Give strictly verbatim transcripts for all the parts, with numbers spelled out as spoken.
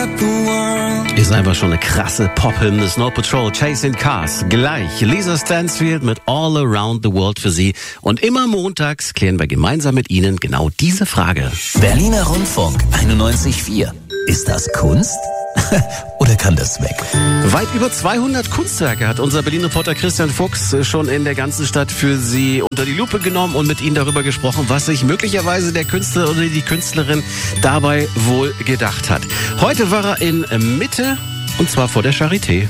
Ist einfach schon eine krasse Pop-Hymne. Snow Patrol, Chasing Cars. Gleich Lisa Stansfield mit All Around the World für Sie. Und immer montags klären wir gemeinsam mit Ihnen genau diese Frage. Berliner Rundfunk einundneunzig Komma vier. Ist das Kunst? Oder kann das weg? Weit über zweihundert Kunstwerke hat unser Berlin-Reporter Christian Fuchs schon in der ganzen Stadt für Sie unter die Lupe genommen und mit Ihnen darüber gesprochen, was sich möglicherweise der Künstler oder die Künstlerin dabei wohl gedacht hat. Heute war er in Mitte, und zwar vor der Charité.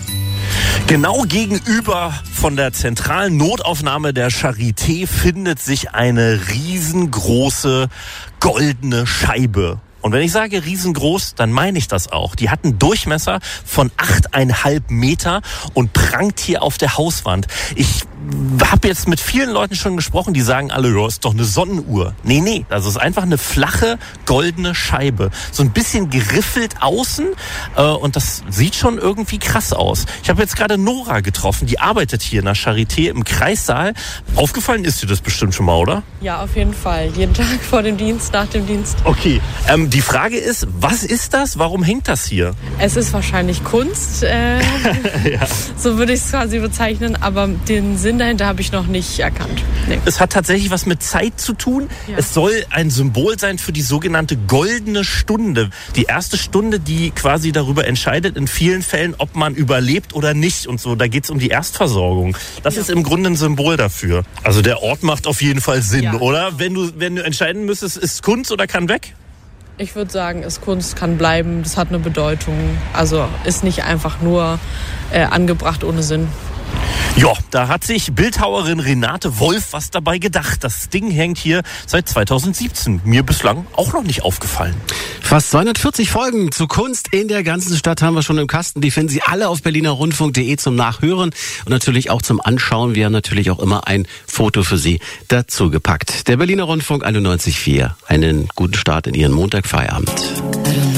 Genau gegenüber von der zentralen Notaufnahme der Charité findet sich eine riesengroße goldene Scheibe. Und wenn ich sage riesengroß, dann meine ich das auch. Die hat einen Durchmesser von achteinhalb Meter und prangt hier auf der Hauswand. Ich habe jetzt mit vielen Leuten schon gesprochen, die sagen alle, ja, ist doch eine Sonnenuhr. Nee, nee, das ist einfach eine flache, goldene Scheibe. So ein bisschen geriffelt außen äh, und das sieht schon irgendwie krass aus. Ich habe jetzt gerade Nora getroffen, die arbeitet hier in der Charité im Kreissaal. Aufgefallen ist dir das bestimmt schon mal, oder? Ja, auf jeden Fall. Jeden Tag vor dem Dienst, nach dem Dienst. Okay, ähm, die Frage ist, was ist das? Warum hängt das hier? Es ist wahrscheinlich Kunst, äh, ja. So würde ich es quasi bezeichnen, aber den Sinn dahinter habe ich noch nicht erkannt. Nee. Es hat tatsächlich was mit Zeit zu tun. Ja. Es soll ein Symbol sein für die sogenannte goldene Stunde. Die erste Stunde, die quasi darüber entscheidet, in vielen Fällen, ob man überlebt oder nicht und so. Da geht es um die Erstversorgung. Das ja. ist im Grunde ein Symbol dafür. Also der Ort macht auf jeden Fall Sinn, ja. oder? Wenn du, wenn du entscheiden müsstest, ist Kunst oder kann weg? Ich würde sagen, ist Kunst, kann bleiben, das hat eine Bedeutung. Also ist nicht einfach nur äh, angebracht ohne Sinn. Ja, da hat sich Bildhauerin Renate Wolf was dabei gedacht. Das Ding hängt hier seit zweitausendsiebzehn. Mir bislang auch noch nicht aufgefallen. Fast zweihundertvierzig Folgen zu Kunst in der ganzen Stadt haben wir schon im Kasten. Die finden Sie alle auf berliner rundfunk punkt de zum Nachhören und natürlich auch zum Anschauen. Wir haben natürlich auch immer ein Foto für Sie dazu gepackt. Der Berliner Rundfunk einundneunzig Komma vier. Einen guten Start in Ihren Montag, Feierabend.